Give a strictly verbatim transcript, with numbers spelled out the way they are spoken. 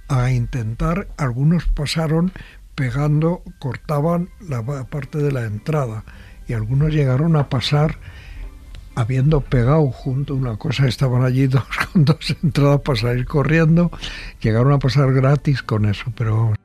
a intentar, algunos pasaron pegando, cortaban la parte de la entrada y algunos llegaron a pasar habiendo pegado junto una cosa, estaban allí dos con dos entradas para salir corriendo, llegaron a pasar gratis con eso, pero